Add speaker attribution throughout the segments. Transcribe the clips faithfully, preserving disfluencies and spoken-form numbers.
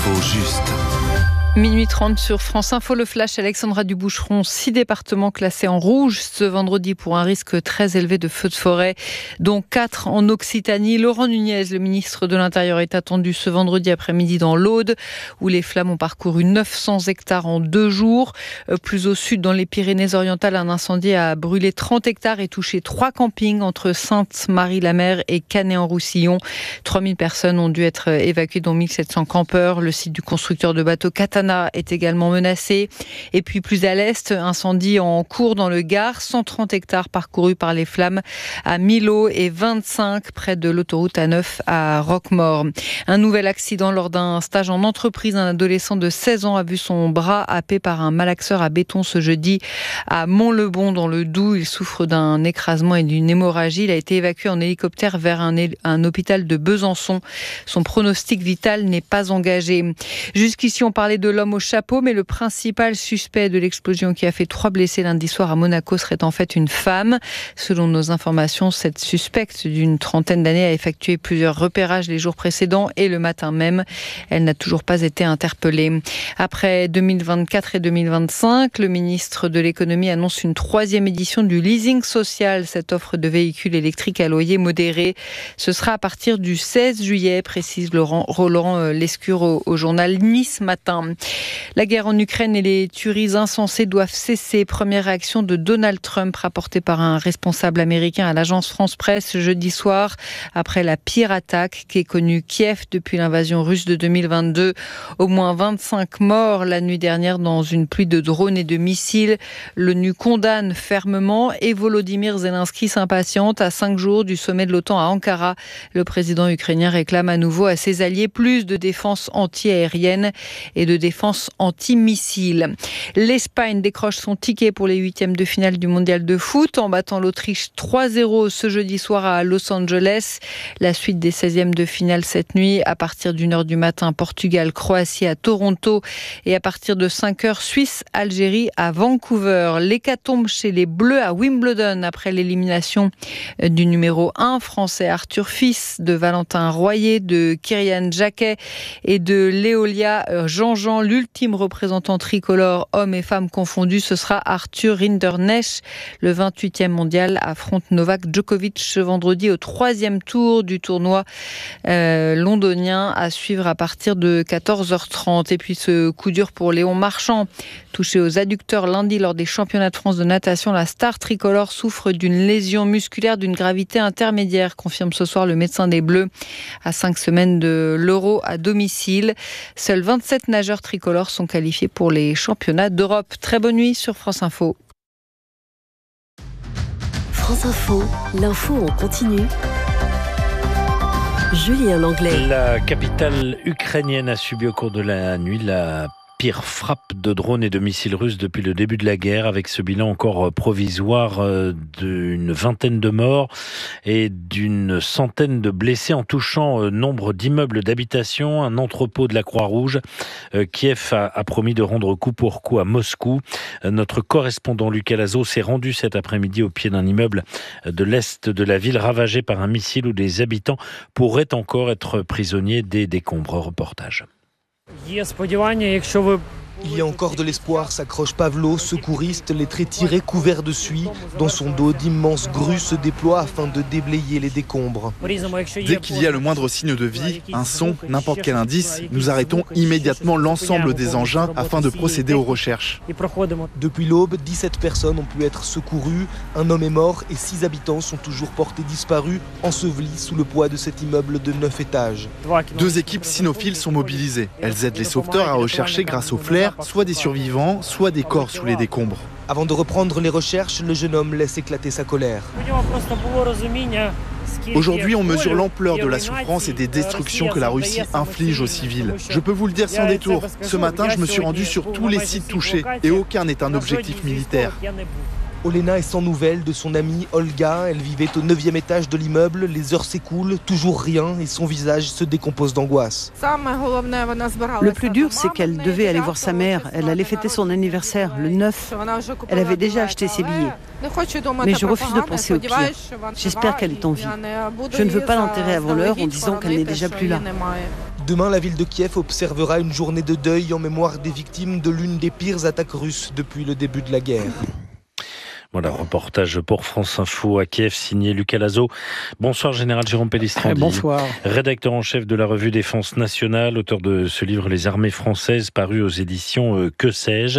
Speaker 1: L'info juste.
Speaker 2: Minuit trente sur France Info, le flash. Alexandra Duboucheron, six départements classés en rouge ce vendredi pour un risque très élevé de feux de forêt, dont quatre en Occitanie. Laurent Nunez, le ministre de l'Intérieur, est attendu ce vendredi après-midi dans l'Aude, où les flammes ont parcouru neuf cents hectares en deux jours. Plus au sud, dans les Pyrénées-Orientales, un incendie a brûlé trente hectares et touché trois campings entre Sainte-Marie-la-Mer et Canet-en-Roussillon. trois mille personnes ont dû être évacuées, dont mille sept cents campeurs. Le site du constructeur de bateaux Katana est également menacé. Et puis plus à l'est, incendie en cours dans le Gard, cent trente hectares parcourus par les flammes à Millau et vingt-cinq près de l'autoroute A neuf à Roquemaure. Un nouvel accident lors d'un stage en entreprise. Un adolescent de seize ans a vu son bras happé par un malaxeur à béton ce jeudi à Mont-le-Bon dans le Doubs. Il souffre d'un écrasement et d'une hémorragie. Il a été évacué en hélicoptère vers un, un hôpital de Besançon. Son pronostic vital n'est pas engagé. Jusqu'ici, on parlait de l'homme au chapeau, mais le principal suspect de l'explosion qui a fait trois blessés lundi soir à Monaco serait en fait une femme. Selon nos informations, cette suspecte d'une trentaine d'années a effectué plusieurs repérages les jours précédents et le matin même. Elle n'a toujours pas été interpellée. Après deux mille vingt-quatre et deux mille vingt-cinq, le ministre de l'économie annonce une troisième édition du leasing social. Cette offre de véhicules électriques à loyer modéré, ce sera à partir du seize juillet, précise Laurent, Roland Lescure au, au journal Nice Matin. La guerre en Ukraine et les tueries insensées doivent cesser. Première réaction de Donald Trump rapportée par un responsable américain à l'agence France Presse jeudi soir après la pire attaque qu'ait connue Kiev depuis l'invasion russe de deux mille vingt-deux. Au moins vingt-cinq morts la nuit dernière dans une pluie de drones et de missiles. L'ONU condamne fermement et Volodymyr Zelensky s'impatiente. À cinq jours du sommet de l'OTAN à Ankara, le président ukrainien réclame à nouveau à ses alliés plus de défense anti-aérienne et de défense anti-missile. L'Espagne décroche son ticket pour les huitièmes de finale du mondial de foot en battant l'Autriche trois zéro ce jeudi soir à Los Angeles. La suite des seizièmes de finale cette nuit à partir d'une heure du matin, Portugal-Croatie à Toronto et à partir de cinq heures, Suisse-Algérie à Vancouver. L'hécatombe chez les Bleus à Wimbledon après l'élimination du numéro un français Arthur Fils, de Valentin Royer, de Kyrian Jacquet et de Léolia Jean-Jean. L'ultime représentant tricolore, hommes et femmes confondus, ce sera Arthur Rinderknecht. Le vingt-huitième mondial affronte Novak Djokovic ce vendredi au troisième tour du tournoi euh, londonien à suivre à partir de quatorze heures trente. Et puis ce coup dur pour Léon Marchand, touché aux adducteurs lundi lors des championnats de France de natation. La star tricolore souffre d'une lésion musculaire d'une gravité intermédiaire, confirme ce soir le médecin des Bleus à cinq semaines de l'Euro à domicile. Seuls vingt-sept nageurs tricolores sont qualifiés pour les championnats d'Europe. Très bonne nuit sur France Info.
Speaker 3: France Info, l'info en continu. Julien Langlais.
Speaker 4: La capitale ukrainienne a subi au cours de la nuit la pire frappe de drones et de missiles russes depuis le début de la guerre, avec ce bilan encore provisoire d'une vingtaine de morts et d'une centaine de blessés, en touchant nombre d'immeubles d'habitation, un entrepôt de la Croix-Rouge. Kiev a, a promis de rendre coup pour coup à Moscou. Notre correspondant Lucas Lazo s'est rendu cet après-midi au pied d'un immeuble de l'est de la ville ravagé par un missile où des habitants pourraient encore être prisonniers des décombres. Reportage.
Speaker 5: Il y a encore de l'espoir, s'accroche Pavlo, secouriste, les traits tirés, couverts de suie. Dans son dos, d'immenses grues se déploient afin de déblayer les décombres.
Speaker 6: Dès qu'il y a le moindre signe de vie, un son, n'importe quel indice, nous arrêtons immédiatement l'ensemble des engins afin de procéder aux recherches.
Speaker 5: Depuis l'aube, dix-sept personnes ont pu être secourues. Un homme est mort et six habitants sont toujours portés disparus, ensevelis sous le poids de cet immeuble de neuf étages.
Speaker 6: Deux équipes cynophiles sont mobilisées. Elles aident les sauveteurs à rechercher grâce aux flares soit des survivants, soit des corps sous les décombres.
Speaker 5: Avant de reprendre les recherches, le jeune homme laisse éclater sa colère.
Speaker 6: Aujourd'hui, on mesure l'ampleur de la souffrance et des destructions que la Russie inflige aux civils. Je peux vous le dire sans détour, ce matin, je me suis rendu sur tous les sites touchés et aucun n'est un objectif militaire.
Speaker 5: Olena est sans nouvelles de son amie Olga. Elle vivait au neuvième étage de l'immeuble. Les heures s'écoulent, toujours rien, et son visage se décompose d'angoisse.
Speaker 7: Le plus dur, c'est qu'elle devait aller voir sa mère. Elle allait fêter son anniversaire, le neuf. Elle avait déjà acheté ses billets. Mais je refuse de penser au pire. J'espère qu'elle est en vie. Je ne veux pas l'enterrer avant l'heure en disant qu'elle n'est déjà plus là.
Speaker 5: Demain, la ville de Kiev observera une journée de deuil en mémoire des victimes de l'une des pires attaques russes depuis le début de la guerre.
Speaker 4: Voilà, reportage pour France Info à Kiev, signé Lucas Lazo. Bonsoir, Général Jérôme Pellistrandi.
Speaker 1: Bonsoir.
Speaker 4: Rédacteur en chef de la revue Défense Nationale, auteur de ce livre Les armées françaises, paru aux éditions euh, Que sais-je.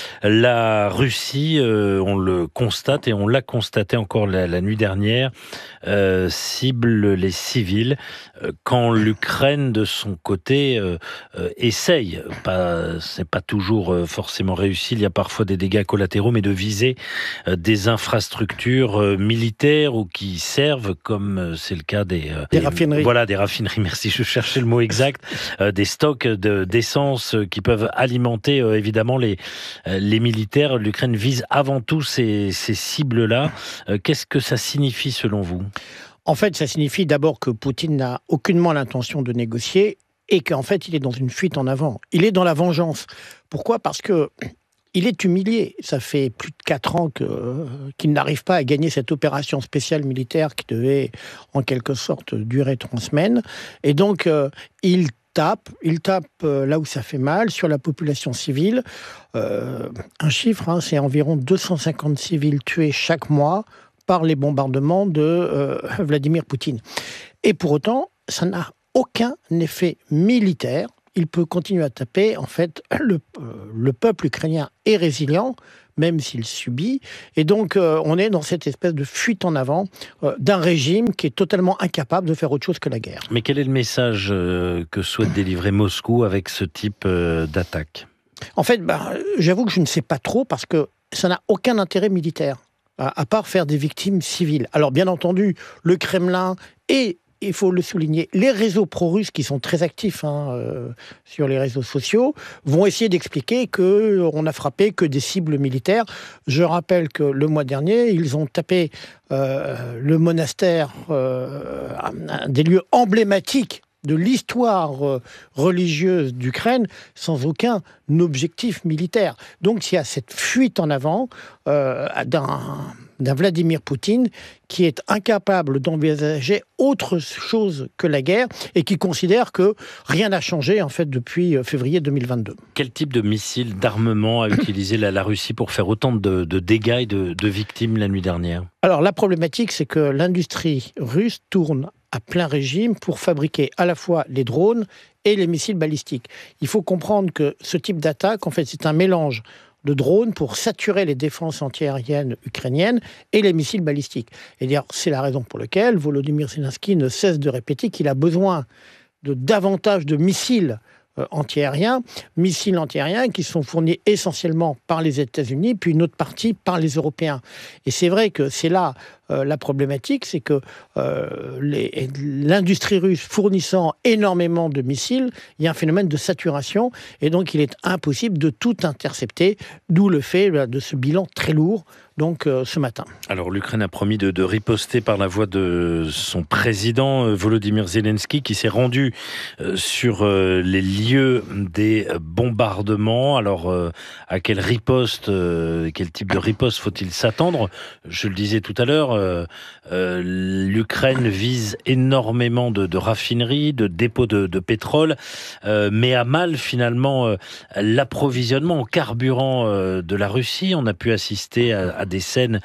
Speaker 4: La Russie, euh, on le constate et on l'a constaté encore la, la nuit dernière, euh, cible les civils euh, quand l'Ukraine, de son côté, euh, euh, essaye, pas, c'est pas toujours euh, forcément réussi, il y a parfois des dégâts collatéraux, mais de viser euh, des infrastructures euh, militaires ou qui servent, comme euh, c'est le cas des, euh,
Speaker 1: des raffineries.
Speaker 4: Voilà, des raffineries, merci, je cherchais le mot exact, euh, des stocks de, d'essence euh, qui peuvent alimenter euh, évidemment les, euh, les militaires. L'Ukraine vise avant tout ces, ces cibles-là. Euh, qu'est-ce que ça signifie selon vous ?
Speaker 1: En fait, ça signifie d'abord que Poutine n'a aucunement l'intention de négocier et qu'en fait, il est dans une fuite en avant. Il est dans la vengeance. Pourquoi ? Parce que il est humilié. Ça fait plus de quatre ans que, euh, qu'il n'arrive pas à gagner cette opération spéciale militaire qui devait, en quelque sorte, durer trois semaines. Et donc, euh, il tape, il tape euh, là où ça fait mal, sur la population civile. Euh, un chiffre, hein, c'est environ deux cent cinquante civils tués chaque mois par les bombardements de euh, Vladimir Poutine. Et pour autant, ça n'a aucun effet militaire. Il peut continuer à taper. En fait, le, euh, le peuple ukrainien est résilient, même s'il subit. Et donc, euh, on est dans cette espèce de fuite en avant euh, d'un régime qui est totalement incapable de faire autre chose que la guerre.
Speaker 4: Mais quel est le message euh, que souhaite délivrer Moscou avec ce type euh, d'attaque ?
Speaker 1: En fait, bah, j'avoue que je ne sais pas trop, parce que ça n'a aucun intérêt militaire, à, à part faire des victimes civiles. Alors, bien entendu, le Kremlin et, il faut le souligner, les réseaux pro-russes qui sont très actifs hein, euh, sur les réseaux sociaux vont essayer d'expliquer qu'on n'a frappé que des cibles militaires. Je rappelle que le mois dernier, ils ont tapé euh, le monastère, euh, un des lieux emblématiques de l'histoire euh, religieuse d'Ukraine, sans aucun objectif militaire. Donc il y a cette fuite en avant euh, d'un, d'un Vladimir Poutine qui est incapable d'envisager autre chose que la guerre et qui considère que rien n'a changé en fait depuis février deux mille vingt-deux.
Speaker 4: Quel type de missiles, d'armement a utilisé la, la Russie pour faire autant de, de dégâts et de, de victimes la nuit dernière ?
Speaker 1: Alors la problématique, c'est que l'industrie russe tourne à plein régime pour fabriquer à la fois les drones et les missiles balistiques. Il faut comprendre que ce type d'attaque, en fait, c'est un mélange de drones pour saturer les défenses antiaériennes ukrainiennes et les missiles balistiques. Et d'ailleurs, c'est la raison pour laquelle Volodymyr Zelensky ne cesse de répéter qu'il a besoin de davantage de missiles euh, antiaériens, missiles antiaériens qui sont fournis essentiellement par les États-Unis, puis une autre partie par les Européens. Et c'est vrai que c'est là euh, la problématique, c'est que euh, les, l'industrie russe fournissant énormément de missiles, il y a un phénomène de saturation, et donc il est impossible de tout intercepter, d'où le fait là, de ce bilan très lourd donc euh, ce matin.
Speaker 4: Alors l'Ukraine a promis de, de riposter par la voix de son président euh, Volodymyr Zelensky qui s'est rendu euh, sur euh, les lieux des bombardements. Alors euh, à quelle riposte, euh, quel type de riposte faut-il s'attendre ? Je le disais tout à l'heure, euh, euh, l'Ukraine vise énormément de, de raffineries, de dépôts de, de pétrole, euh, mais a mal finalement euh, l'approvisionnement en carburant euh, de la Russie. On a pu assister à, à des scènes,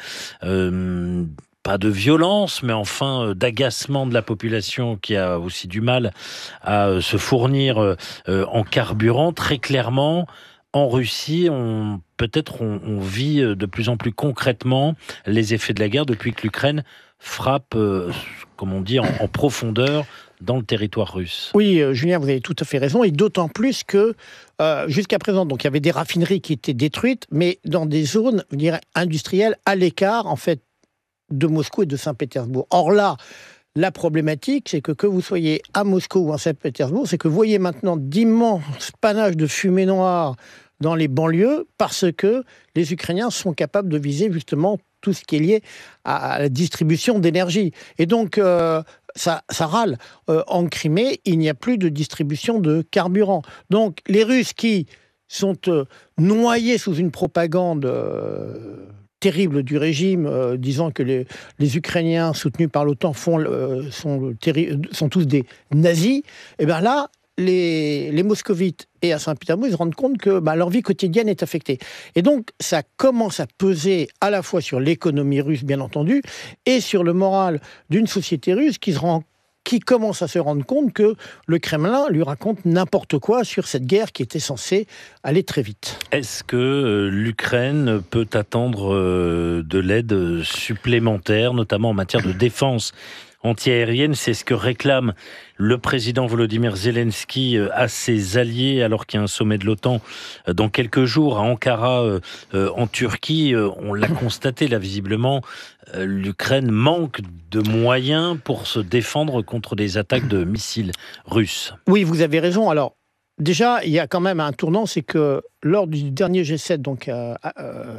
Speaker 4: euh, pas de violence, mais enfin euh, d'agacement de la population qui a aussi du mal à euh, se fournir euh, en carburant. Très clairement, en Russie, on, peut-être on, on vit de plus en plus concrètement les effets de la guerre depuis que l'Ukraine frappe, euh, comme on dit, en, en profondeur dans le territoire russe.
Speaker 1: Oui, euh, Julien, vous avez tout à fait raison, et d'autant plus que euh, jusqu'à présent, donc il y avait des raffineries qui étaient détruites, mais dans des zones, je dirais, industrielles à l'écart, en fait, de Moscou et de Saint-Pétersbourg. Or là, la problématique, c'est que que vous soyez à Moscou ou à Saint-Pétersbourg, c'est que vous voyez maintenant d'immenses panaches de fumée noire dans les banlieues, parce que les Ukrainiens sont capables de viser justement tout ce qui est lié à la distribution d'énergie. Et donc, euh, ça, ça râle. Euh, en Crimée, il n'y a plus de distribution de carburant. Donc, les Russes qui sont euh, noyés sous une propagande euh, terrible du régime, euh, disant que les, les Ukrainiens soutenus par l'OTAN font, euh, sont, terri- sont tous des nazis, et bien là, les, les moscovites et à Saint-Pétersbourg, ils se rendent compte que bah, leur vie quotidienne est affectée. Et donc, ça commence à peser à la fois sur l'économie russe, bien entendu, et sur le moral d'une société russe qui se rend qui commence à se rendre compte que le Kremlin lui raconte n'importe quoi sur cette guerre qui était censée aller très vite.
Speaker 4: Est-ce que euh, l'Ukraine peut attendre euh, de l'aide supplémentaire, notamment en matière de défense antiaérienne? C'est ce que réclame le président Volodymyr Zelensky à ses alliés, alors qu'il y a un sommet de l'OTAN dans quelques jours à Ankara, euh, euh, en Turquie. On l'a constaté là, visiblement, euh, l'Ukraine manque de moyens pour se défendre contre des attaques de missiles russes.
Speaker 1: Oui, vous avez raison. Alors, déjà, il y a quand même un tournant, c'est que lors du dernier G sept, donc à, à,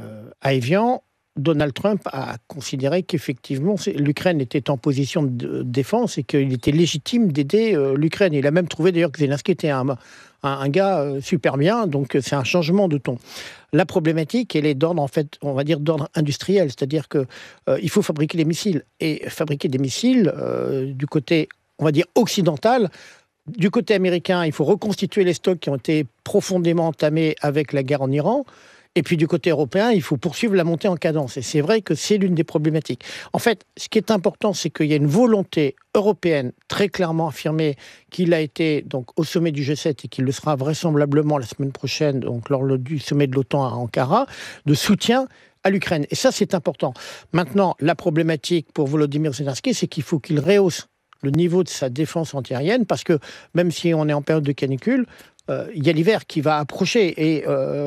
Speaker 1: à Évian, Donald Trump a considéré qu'effectivement l'Ukraine était en position de défense et qu'il était légitime d'aider euh, l'Ukraine. Il a même trouvé d'ailleurs que Zelensky était un, un, un gars euh, super bien, donc c'est un changement de ton. La problématique, elle est d'ordre, en fait, on va dire d'ordre industriel, c'est-à-dire que euh, il faut fabriquer des missiles. Et fabriquer des missiles euh, du côté, on va dire, occidental. Du côté américain, il faut reconstituer les stocks qui ont été profondément entamés avec la guerre en Iran. Et puis du côté européen, il faut poursuivre la montée en cadence. Et c'est vrai que c'est l'une des problématiques. En fait, ce qui est important, c'est qu'il y a une volonté européenne très clairement affirmée qu'il a été donc au sommet du G sept et qu'il le sera vraisemblablement la semaine prochaine, donc lors du sommet de l'OTAN à Ankara, de soutien à l'Ukraine. Et ça, c'est important. Maintenant, la problématique pour Volodymyr Zelensky, c'est qu'il faut qu'il rehausse le niveau de sa défense antiaérienne, parce que même si on est en période de canicule, Euh, il y a l'hiver qui va approcher et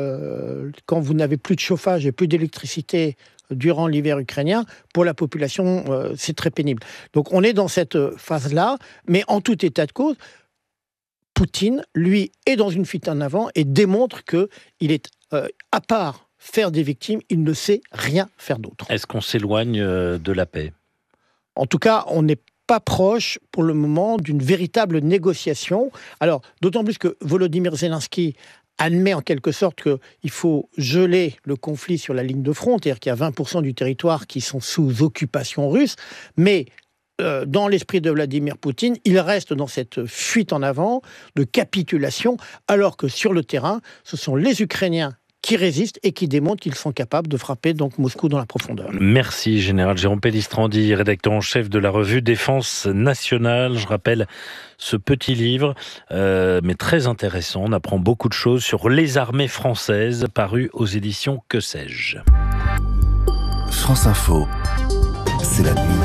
Speaker 1: euh, quand vous n'avez plus de chauffage et plus d'électricité durant l'hiver ukrainien, pour la population, euh, c'est très pénible. Donc on est dans cette phase-là, mais en tout état de cause, Poutine, lui, est dans une fuite en avant et démontre qu'il est, euh, à part faire des victimes, il ne sait rien faire d'autre.
Speaker 4: Est-ce qu'on s'éloigne de la paix ?
Speaker 1: En tout cas, on n'est pas proche, pour le moment, d'une véritable négociation. Alors, d'autant plus que Volodymyr Zelensky admet en quelque sorte qu'il faut geler le conflit sur la ligne de front, c'est-à-dire qu'il y a vingt pour cent du territoire qui sont sous occupation russe, mais euh, dans l'esprit de Vladimir Poutine, il reste dans cette fuite en avant de capitulation, alors que sur le terrain, ce sont les Ukrainiens qui résistent et qui démontrent qu'ils sont capables de frapper donc Moscou dans la profondeur.
Speaker 4: Merci, Général Jérôme Pellistrandi, rédacteur en chef de la revue Défense Nationale. Je rappelle ce petit livre, euh, mais très intéressant. On apprend beaucoup de choses sur les armées françaises, paru aux éditions Que sais-je.
Speaker 8: France Info, c'est la nuit.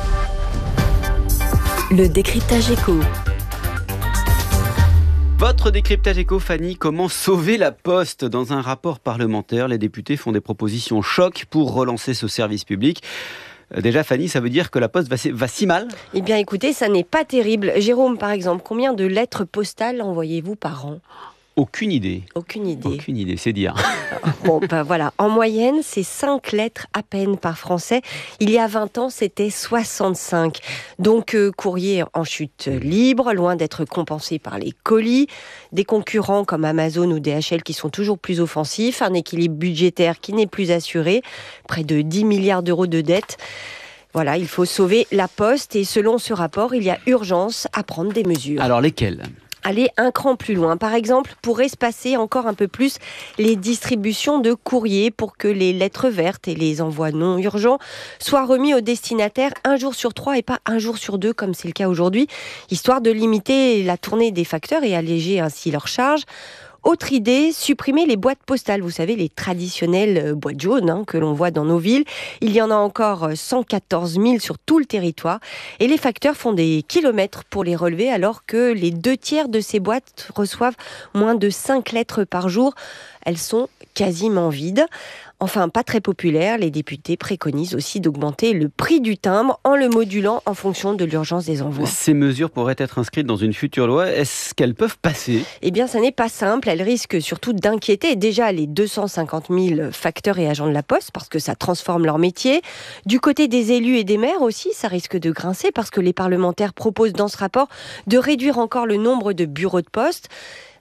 Speaker 3: Le décryptage éco.
Speaker 9: Votre décryptage éco, Fanny, comment sauver la Poste ? Dans un rapport parlementaire, les députés font des propositions choc pour relancer ce service public. Déjà, Fanny, ça veut dire que la Poste va, va si mal ?
Speaker 10: Eh bien, écoutez, ça n'est pas terrible. Jérôme, par exemple, combien de lettres postales envoyez-vous par an ?
Speaker 9: Aucune idée.
Speaker 10: Aucune idée.
Speaker 9: Aucune idée, c'est dire.
Speaker 10: Bon, ben voilà. En moyenne, c'est cinq lettres à peine par Français. Il y a vingt ans, c'était soixante-cinq. Donc, euh, courrier en chute libre, loin d'être compensé par les colis. Des concurrents comme Amazon ou D H L qui sont toujours plus offensifs. Un équilibre budgétaire qui n'est plus assuré. Près de dix milliards d'euros de dettes. Voilà, il faut sauver la Poste. Et selon ce rapport, il y a urgence à prendre des mesures.
Speaker 9: Alors, lesquelles ?
Speaker 10: Aller un cran plus loin. Par exemple, pour espacer encore un peu plus les distributions de courrier pour que les lettres vertes et les envois non urgents soient remis aux destinataires un jour sur trois et pas un jour sur deux comme c'est le cas aujourd'hui, histoire de limiter la tournée des facteurs et alléger ainsi leur charge. Autre idée, supprimer les boîtes postales. Vous savez, les traditionnelles boîtes jaunes hein, que l'on voit dans nos villes. Il y en a encore cent quatorze mille sur tout le territoire. Et les facteurs font des kilomètres pour les relever alors que les deux tiers de ces boîtes reçoivent moins de cinq lettres par jour. Elles sont quasiment vides. Enfin, pas très populaire, les députés préconisent aussi d'augmenter le prix du timbre en le modulant en fonction de l'urgence des envois.
Speaker 9: Ces mesures pourraient être inscrites dans une future loi. Est-ce qu'elles peuvent passer ?
Speaker 10: Eh bien, ça n'est pas simple. Elles risquent surtout d'inquiéter déjà les deux cent cinquante mille facteurs et agents de la Poste parce que ça transforme leur métier. Du côté des élus et des maires aussi, ça risque de grincer parce que les parlementaires proposent dans ce rapport de réduire encore le nombre de bureaux de poste.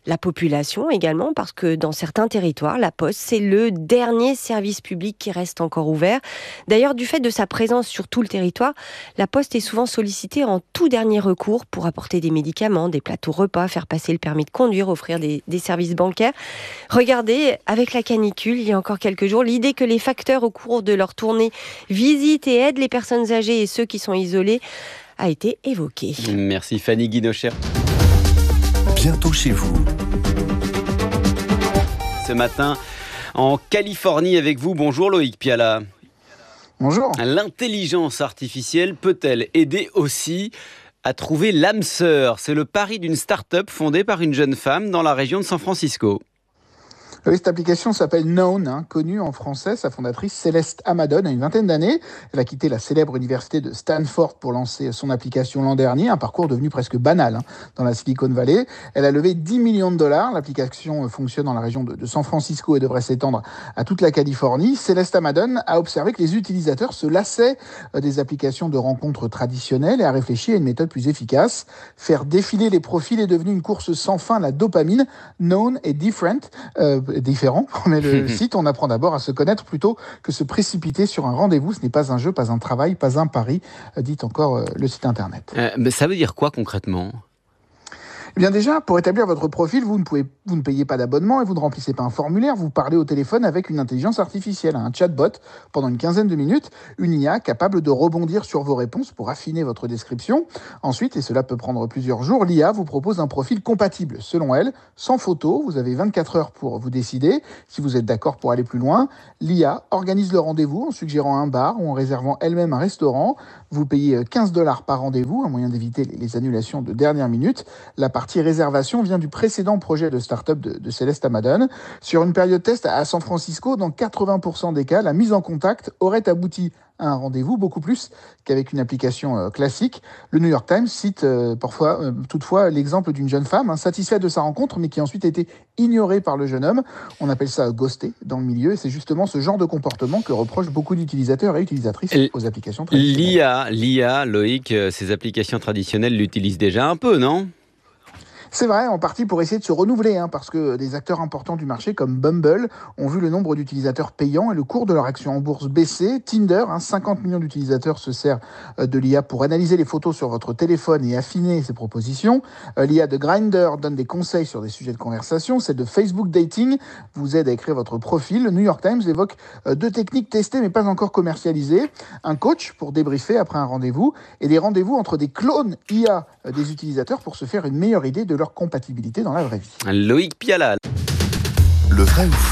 Speaker 10: la population également, parce que dans certains territoires, la Poste, c'est le dernier service public qui reste encore ouvert. D'ailleurs, du fait de sa présence sur tout le territoire, la Poste est souvent sollicitée en tout dernier recours pour apporter des médicaments, des plateaux repas, faire passer le permis de conduire, offrir des, des services bancaires. Regardez, avec la canicule, il y a encore quelques jours, l'idée que les facteurs au cours de leur tournée visitent et aident les personnes âgées et ceux qui sont isolés a été évoquée.
Speaker 9: Merci Fanny Guinocher.
Speaker 8: Bientôt chez vous.
Speaker 9: Ce matin, en Californie avec vous. Bonjour Loïc Piala.
Speaker 11: Bonjour.
Speaker 9: L'intelligence artificielle peut-elle aider aussi à trouver l'âme sœur ? C'est le pari d'une start-up fondée par une jeune femme dans la région de San Francisco.
Speaker 11: Oui, cette application s'appelle Known, hein, connue en français. Sa fondatrice, Céleste Hamadon, a une vingtaine d'années. Elle a quitté la célèbre université de Stanford pour lancer son application l'an dernier, un parcours devenu presque banal hein, dans la Silicon Valley. Elle a levé dix millions de dollars. L'application fonctionne dans la région de, de San Francisco et devrait s'étendre à toute la Californie. Céleste Hamadon a observé que les utilisateurs se lassaient des applications de rencontres traditionnelles et a réfléchi à une méthode plus efficace. Faire défiler les profils est devenu une course sans fin. La dopamine, Known et Different, euh, différent, promet le site. On apprend d'abord à se connaître plutôt que se précipiter sur un rendez-vous. Ce n'est pas un jeu, pas un travail, pas un pari, dit encore le site internet.
Speaker 9: Euh, mais ça veut dire quoi concrètement ?
Speaker 11: Eh bien déjà, pour établir votre profil, vous ne, pouvez, vous ne payez pas d'abonnement et vous ne remplissez pas un formulaire, vous parlez au téléphone avec une intelligence artificielle, un chatbot, pendant une quinzaine de minutes, une I A capable de rebondir sur vos réponses pour affiner votre description. Ensuite, et cela peut prendre plusieurs jours, l'I A vous propose un profil compatible, selon elle, sans photo. Vous avez vingt-quatre heures pour vous décider, si vous êtes d'accord pour aller plus loin. L'I A organise le rendez-vous en suggérant un bar ou en réservant elle-même un restaurant. Vous payez quinze dollars par rendez-vous, un moyen d'éviter les annulations de dernière minute. La partie réservation vient du précédent projet de start-up de, de Céleste Hamadon. Sur une période test à San Francisco, dans quatre-vingts pour cent des cas, la mise en contact aurait abouti à un rendez-vous, beaucoup plus qu'avec une application euh, classique. Le New York Times cite euh, parfois, euh, toutefois l'exemple d'une jeune femme hein, satisfaite de sa rencontre, mais qui a ensuite été ignorée par le jeune homme. On appelle ça ghosté dans le milieu, et c'est justement ce genre de comportement que reprochent beaucoup d'utilisateurs et utilisatrices L- aux applications traditionnelles.
Speaker 9: L'I A, l'I A, Loïc, euh, ces applications traditionnelles l'utilisent déjà un peu, non ?
Speaker 11: C'est vrai, en partie pour essayer de se renouveler, hein, parce que des acteurs importants du marché comme Bumble ont vu le nombre d'utilisateurs payants et le cours de leur action en bourse baisser. Tinder, hein, cinquante millions d'utilisateurs se sert de l'I A pour analyser les photos sur votre téléphone et affiner ses propositions. Euh, L'I A de Grindr donne des conseils sur des sujets de conversation. Celle de Facebook Dating vous aide à écrire votre profil. Le New York Times évoque euh, deux techniques testées mais pas encore commercialisées. Un coach pour débriefer après un rendez-vous et des rendez-vous entre des clones I A euh, des utilisateurs pour se faire une meilleure idée de leur compatibilité dans la vraie vie.
Speaker 9: Loïc Piala.
Speaker 8: Le vrai ou faux ?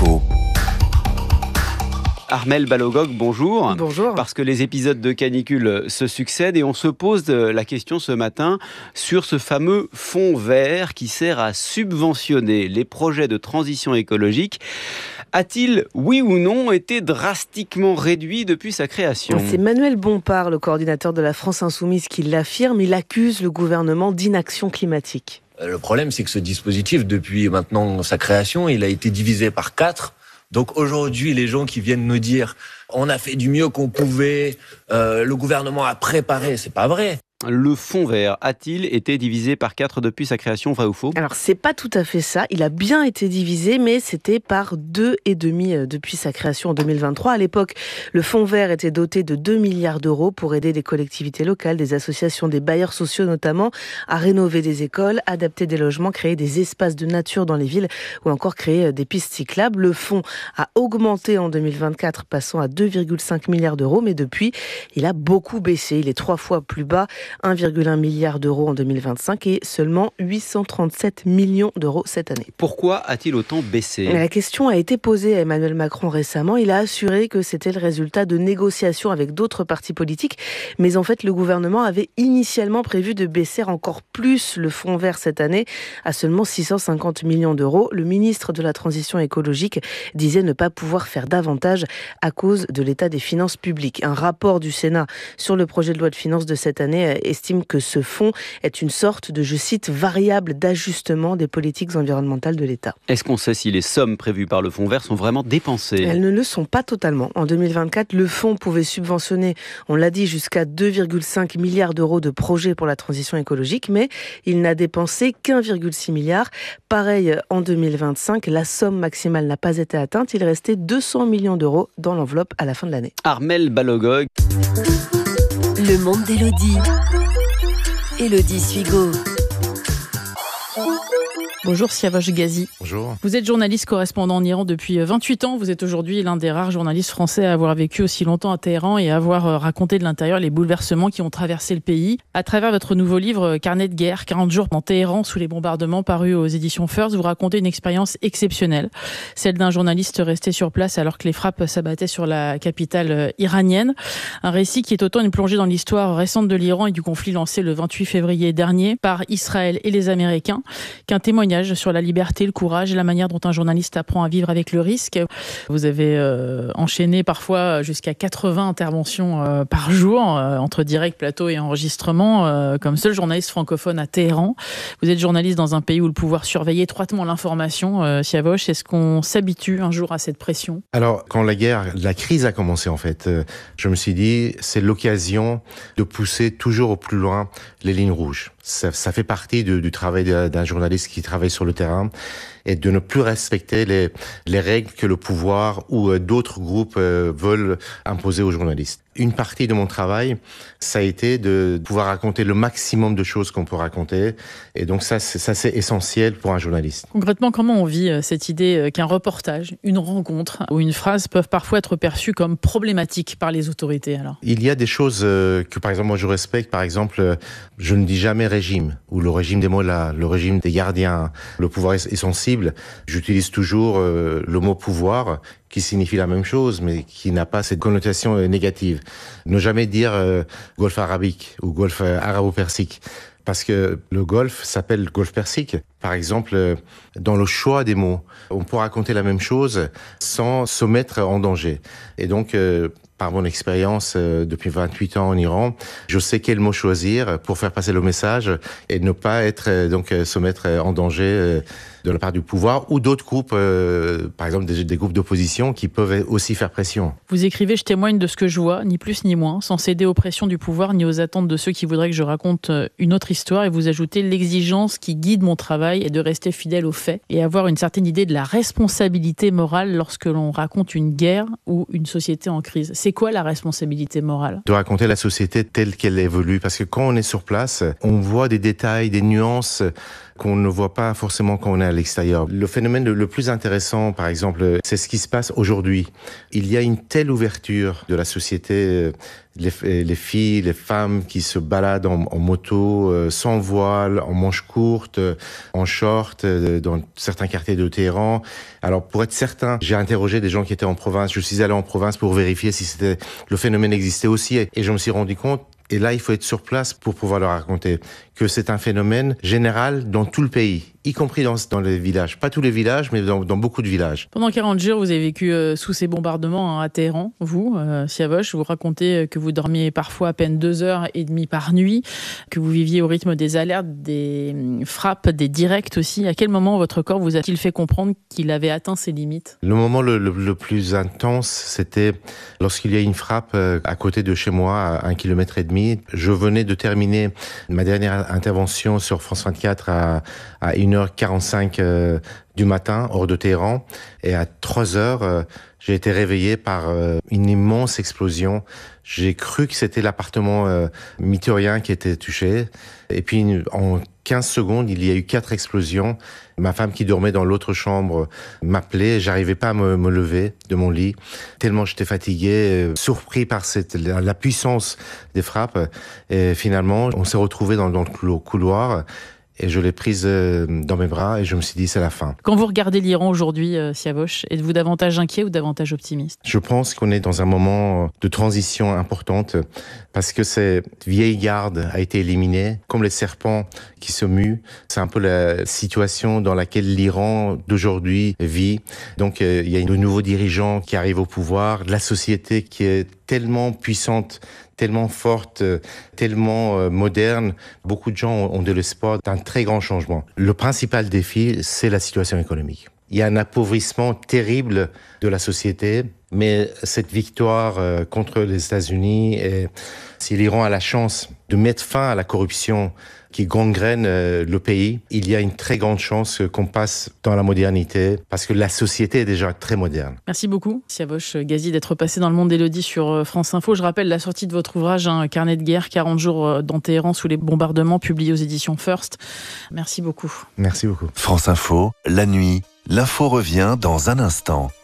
Speaker 9: Armelle Balogog, bonjour.
Speaker 7: Bonjour.
Speaker 9: Parce que les épisodes de canicule se succèdent et on se pose la question ce matin sur ce fameux fonds vert qui sert à subventionner les projets de transition écologique. A-t-il, oui ou non, été drastiquement réduit depuis sa création ?
Speaker 12: C'est Manuel Bompard, le coordinateur de la France Insoumise, qui l'affirme. Il accuse le gouvernement d'inaction climatique.
Speaker 13: Le problème, c'est que ce dispositif, depuis maintenant sa création, il a été divisé par quatre. Donc aujourd'hui, les gens qui viennent nous dire « on a fait du mieux qu'on pouvait, euh, le gouvernement a préparé », c'est pas vrai.
Speaker 9: Le fonds vert a-t-il été divisé par quatre depuis sa création, vrai ou faux ?
Speaker 12: Alors, c'est pas tout à fait ça. Il a bien été divisé, mais c'était par deux et demi depuis sa création en deux mille vingt-trois. À l'époque, le fonds vert était doté de deux milliards d'euros pour aider des collectivités locales, des associations, des bailleurs sociaux notamment, à rénover des écoles, adapter des logements, créer des espaces de nature dans les villes ou encore créer des pistes cyclables. Le fonds a augmenté en deux mille vingt-quatre, passant à deux virgule cinq milliards d'euros, mais depuis, il a beaucoup baissé. Il est trois fois plus bas. un virgule un milliard d'euros en deux mille vingt-cinq et seulement huit cent trente-sept millions d'euros cette année.
Speaker 9: Pourquoi a-t-il autant baissé ?
Speaker 12: La question a été posée à Emmanuel Macron récemment. Il a assuré que c'était le résultat de négociations avec d'autres partis politiques. Mais en fait, le gouvernement avait initialement prévu de baisser encore plus le fonds vert cette année à seulement six cent cinquante millions d'euros. Le ministre de la Transition écologique disait ne pas pouvoir faire davantage à cause de l'état des finances publiques. Un rapport du Sénat sur le projet de loi de finances de cette année estime que ce fonds est une sorte de, je cite, variable d'ajustement des politiques environnementales de l'État.
Speaker 9: Est-ce qu'on sait si les sommes prévues par le fonds vert sont vraiment dépensées ?
Speaker 12: Elles ne le sont pas totalement. En deux mille vingt-quatre, le fonds pouvait subventionner, on l'a dit, jusqu'à deux virgule cinq milliards d'euros de projets pour la transition écologique, mais il n'a dépensé qu'un virgule six milliard. Pareil, en deux mille vingt-cinq, la somme maximale n'a pas été atteinte. Il restait deux cents millions d'euros dans l'enveloppe à la fin de l'année.
Speaker 9: Armelle Balogog.
Speaker 3: Le monde d'Élodie. Élodie Suigo.
Speaker 14: Bonjour Siavash Ghazi.
Speaker 15: Bonjour.
Speaker 14: Vous êtes journaliste correspondant en Iran depuis vingt-huit ans. Vous êtes aujourd'hui l'un des rares journalistes français à avoir vécu aussi longtemps à Téhéran et à avoir raconté de l'intérieur les bouleversements qui ont traversé le pays. À travers votre nouveau livre Carnet de guerre, quarante jours dans Téhéran sous les bombardements, paru aux éditions First, vous racontez une expérience exceptionnelle. Celle d'un journaliste resté sur place alors que les frappes s'abattaient sur la capitale iranienne. Un récit qui est autant une plongée dans l'histoire récente de l'Iran et du conflit lancé le vingt-huit février dernier par Israël et les Américains qu'un témoignage sur la liberté, le courage et la manière dont un journaliste apprend à vivre avec le risque. Vous avez euh, enchaîné parfois jusqu'à quatre-vingts interventions euh, par jour, euh, entre direct, plateau et enregistrement, euh, comme seul journaliste francophone à Téhéran. Vous êtes journaliste dans un pays où le pouvoir surveille étroitement l'information. Euh, Siavash, est-ce qu'on s'habitue un jour à cette pression ?
Speaker 15: Alors, quand la guerre, la crise a commencé en fait, euh, je me suis dit, c'est l'occasion de pousser toujours au plus loin les lignes rouges. Ça, ça fait partie de, du travail d'un journaliste qui travaille sur le terrain et de ne plus respecter les, les règles que le pouvoir ou euh, d'autres groupes euh, veulent imposer aux journalistes. Une partie de mon travail, ça a été de pouvoir raconter le maximum de choses qu'on peut raconter. Et donc ça, c'est, ça, c'est essentiel pour un journaliste.
Speaker 14: Concrètement, comment on vit cette idée qu'un reportage, une rencontre ou une phrase peuvent parfois être perçues comme problématiques par les autorités alors ?
Speaker 15: Il y a des choses que, par exemple, moi je respecte. Par exemple, je ne dis jamais régime ou le régime des mollahs, le régime des gardiens. Le pouvoir est sensible. J'utilise toujours le mot pouvoir, qui signifie la même chose, mais qui n'a pas cette connotation négative. Ne jamais dire euh, golfe arabique ou golfe arabo-persique, parce que le golfe s'appelle golfe persique. Par exemple, euh, dans le choix des mots, on peut raconter la même chose sans se mettre en danger. Et donc, euh, par mon expérience euh, depuis vingt-huit ans en Iran, je sais quel mot choisir pour faire passer le message et ne pas être euh, donc euh, se mettre en danger euh, de la part du pouvoir ou d'autres groupes, euh, par exemple des, des groupes d'opposition qui peuvent aussi faire pression.
Speaker 14: Vous écrivez « Je témoigne de ce que je vois, ni plus ni moins, sans céder aux pressions du pouvoir ni aux attentes de ceux qui voudraient que je raconte une autre histoire » et vous ajoutez « L'exigence qui guide mon travail est de rester fidèle aux faits et avoir une certaine idée de la responsabilité morale lorsque l'on raconte une guerre ou une société en crise ». C'est quoi la responsabilité morale ?
Speaker 15: De raconter la société telle qu'elle évolue, parce que quand on est sur place, on voit des détails, des nuances qu'on ne voit pas forcément quand on est à l'extérieur. Le phénomène le plus intéressant, par exemple, c'est ce qui se passe aujourd'hui. Il y a une telle ouverture de la société, les, les filles, les femmes qui se baladent en, en moto, sans voile, en manches courtes, en short, dans certains quartiers de Téhéran. Alors, pour être certain, j'ai interrogé des gens qui étaient en province. Je suis allé en province pour vérifier si c'était, le phénomène existait aussi, et je me suis rendu compte. Et là, il faut être sur place pour pouvoir leur raconter que c'est un phénomène général dans tout le pays, y compris dans, dans les villages. Pas tous les villages, mais dans, dans beaucoup de villages.
Speaker 14: Pendant quarante jours, vous avez vécu euh, sous ces bombardements hein, à Téhéran, vous, euh, Siavash. Vous racontez que vous dormiez parfois à peine deux heures et demie par nuit, que vous viviez au rythme des alertes, des frappes, des directs aussi. À quel moment votre corps vous a-t-il fait comprendre qu'il avait atteint ses limites ?
Speaker 15: Le moment le, le, le plus intense, c'était lorsqu'il y a une frappe euh, à côté de chez moi, à un kilomètre et demi. Je venais de terminer ma dernière intervention sur France vingt-quatre à, à une heure quarante-cinq euh, du matin, hors de Téhéran. Et à trois heures, euh, j'ai été réveillé par euh, une immense explosion. J'ai cru que c'était l'appartement euh, mythérien qui était touché. Et puis, en quinze secondes, il y a eu quatre explosions. Ma femme qui dormait dans l'autre chambre m'appelait. J'arrivais pas à me, me lever de mon lit, tellement j'étais fatigué, euh, surpris par cette, la, la puissance des frappes. Et finalement, on s'est retrouvés dans, dans le couloir. Et je l'ai prise dans mes bras et je me suis dit, c'est la fin.
Speaker 14: Quand vous regardez l'Iran aujourd'hui, euh, Siavash, êtes-vous davantage inquiet ou davantage optimiste ?
Speaker 15: Je pense qu'on est dans un moment de transition importante parce que cette vieille garde a été éliminée, comme les serpents qui se muent. C'est un peu la situation dans laquelle l'Iran d'aujourd'hui vit. Donc, euh, il y a de nouveaux dirigeants qui arrivent au pouvoir, la société qui est tellement puissante, tellement forte, tellement moderne. Beaucoup de gens ont de l'espoir d'un très grand changement. Le principal défi, c'est la situation économique. Il y a un appauvrissement terrible de la société, mais cette victoire contre les États-Unis, et si l'Iran a la chance de mettre fin à la corruption qui gangrène le pays, il y a une très grande chance qu'on passe dans la modernité, parce que la société est déjà très moderne.
Speaker 14: Merci beaucoup, Siavosh Ghazi, d'être passé dans le monde d'Élodie sur France Info. Je rappelle la sortie de votre ouvrage, un carnet de guerre, quarante jours dans Téhéran sous les bombardements, publié aux éditions First. Merci beaucoup.
Speaker 15: Merci beaucoup.
Speaker 8: France Info, la nuit, l'info revient dans un instant.